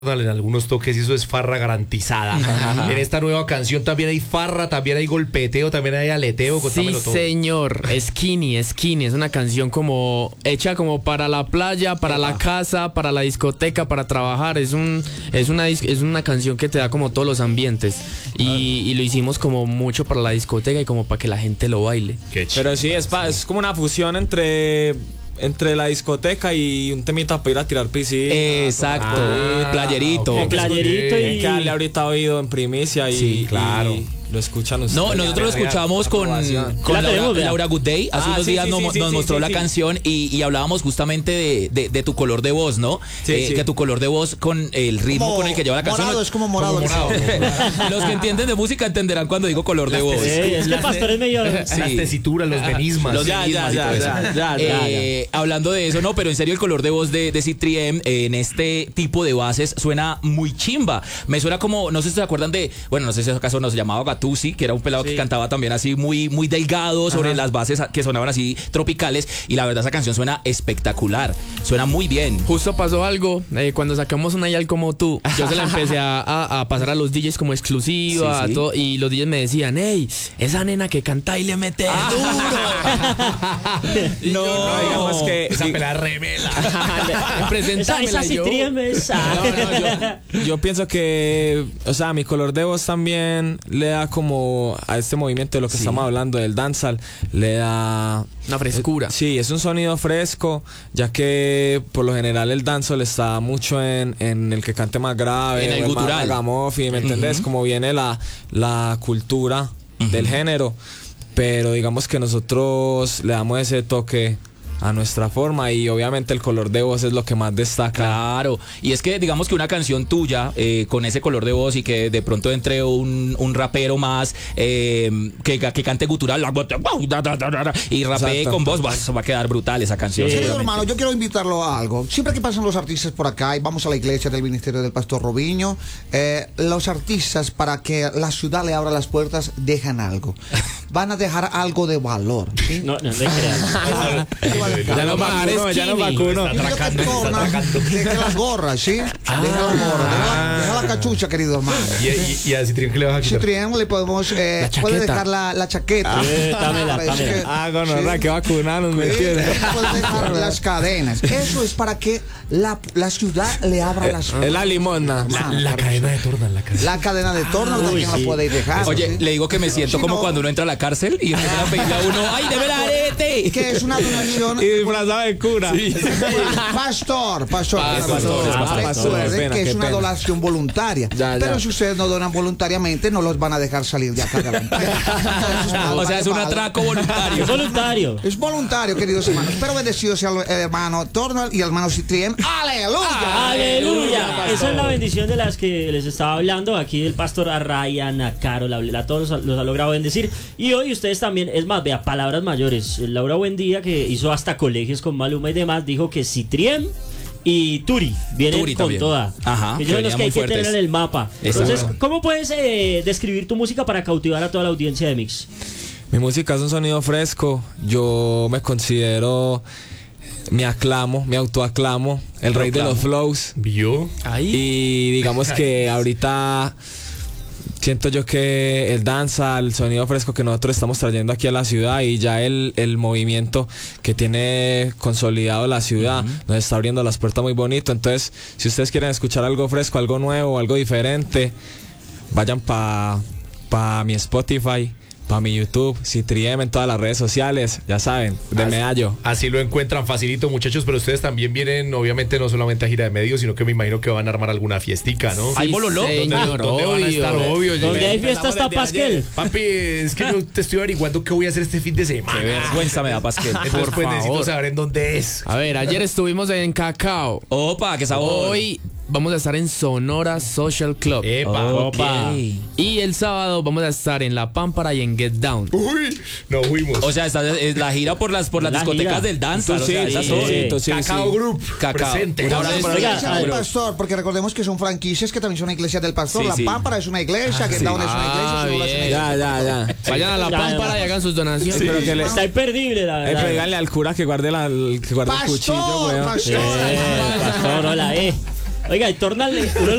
en algunos toques y eso es farra garantizada. En esta nueva canción también hay farra, también hay golpeteo, también hay aleteo. Sí, todo. señor. Skinny. Es una canción como hecha como para la playa, para la casa, para la discoteca, para trabajar. Es una canción que te da como todos los ambientes. Y lo hicimos como mucho para la discoteca y como para que la gente lo baile. Pero sí, es como una fusión entre la discoteca y un temita para ir a tirar piscina. Exacto, playerito. Okay. Playerito y... Que darle ahorita oído en primicia y, sí, claro. Y lo escuchan ustedes. No, nosotros lo escuchamos con Laura Good Hace unos días nos mostró la canción y hablábamos justamente de tu color de voz, ¿no? Que tu color de voz con el ritmo con el que lleva la canción. Morado, es como morado. Los que entienden de música entenderán cuando digo color de voz. Es que Pastor es medio... Las tesituras, los menismas. Hablando de eso, no, pero en serio el color de voz de C3M en este tipo de bases suena muy chimba. Me suena como, no sé si se acuerdan no sé si acaso nos llamaba Gattusi, que era un pelado que cantaba también así muy, muy delgado sobre las bases que sonaban así tropicales, y la verdad esa canción suena espectacular, suena muy bien. Justo pasó algo, cuando sacamos una Yal Como Tú, yo se la empecé a pasar a los DJs como exclusiva, todo, y los DJs me decían, hey, esa nena que canta y le mete duro. No, digamos que esa pelada remela. Esa yo pienso que, o sea, mi color de voz también le da como a este movimiento de lo que estamos hablando del dancehall, le da una frescura. Sí, es un sonido fresco, ya que por lo general el dancehall está mucho en el que cante más grave, en el gutural, ¿me entendés? Como viene la cultura del género, pero digamos que nosotros le damos ese toque a nuestra forma y obviamente el color de voz es lo que más destaca. Claro, y es que digamos que una canción tuya con ese color de voz y que de pronto entre un rapero más que cante gutural y rapee con voz, va a quedar brutal esa canción. Sí, hermano, yo quiero invitarlo a algo. Siempre que pasan los artistas por acá y vamos a la iglesia del Ministerio del Pastor Robinho, los artistas, para que la ciudad le abra las puertas, dejan algo. Van a dejar algo de valor, ¿sí? No crean. Ya no vacuno. Está atracando. Deja las gorras, ¿sí? Deja la cachucha, querido hermano. ¿Y a Citrián qué le vas a quitar? Citrián le podemos... puede dejar la chaqueta. Gonorrea, que vacunaron, ¿me entiendes? Puede dejar las cadenas. Eso es para que la ciudad le abra las puertas. Es la limona. La cadena de Tornal. La cadena de Tornal también la puede dejar. Oye, le digo que me siento como cuando uno entra a la cárcel y empiezan a pedirle a uno, ¡ay, deme la arete! Que es una donación. Y disfrazado de cura. Sí. Pastor. Recuerden que es una donación voluntaria. Pero si ustedes no donan voluntariamente, no los van a dejar salir de acá adelante. O sea, es un atraco voluntario. Es voluntario. Es voluntario, queridos hermanos. Pero bendecido sea el hermano Tornal y el hermano Citrián. ¡Aleluya! ¡Aleluya! Esa es la bendición de las que les estaba hablando aquí del pastor a Ryan, a Carol, a todos los ha logrado bendecir. Y hoy ustedes también, es más, vea, palabras mayores. Laura Buendía, que hizo hasta colegios con Maluma y demás, dijo que Citrián y Turi vienen con también. Toda. Ajá, ellos son los que hay que tener en el mapa. Entonces, Exacto. ¿cómo puedes describir tu música para cautivar a toda la audiencia de Mix? Mi música es un sonido fresco. Yo me considero, me autoaclamo el rey de los flows. ¿Vio? Y digamos que ahorita siento yo que el dancehall, el sonido fresco que nosotros estamos trayendo aquí a la ciudad y ya el movimiento que tiene consolidado la ciudad nos está abriendo las puertas muy bonito. Entonces, si ustedes quieren escuchar algo fresco, algo nuevo, algo diferente, vayan pa mi Spotify, para mi YouTube, C3M en todas las redes sociales, ya saben, de medallo. Así lo encuentran facilito, muchachos, pero ustedes también vienen, obviamente, no solamente a gira de medios, sino que me imagino que van a armar alguna fiestica, ¿no? ¿Hay bololó? ¿Dónde van a estar? Obvio. ¿Dónde hay fiesta está Pasquel? Papi, es que yo te estoy averiguando qué voy a hacer este fin de semana. Qué vergüenza me da, Pasquel. Entonces, pues necesito saber en dónde es. A ver, ayer estuvimos en Cacao. Opa, qué sabor. Hoy vamos a estar en Sonora Social Club. Opa. Y el sábado vamos a estar en La Pámpara y en Get Down. Uy, no fuimos. O sea, es la gira por las discotecas del dance. Cacao Group. Cacao. Presente. Iglesia del Pastor, porque recordemos que son franquicias que también son iglesias del Pastor. La Pámpara es una iglesia, Get Down es una iglesia, Sonora es una iglesia. Ya. Vayan a La Pámpara y hagan sus donaciones. Pero que Está imperdible la díganle al cura que guarde el cuchillo, weón. Pastor. Pastor, hola, Oiga, y Tornal, uno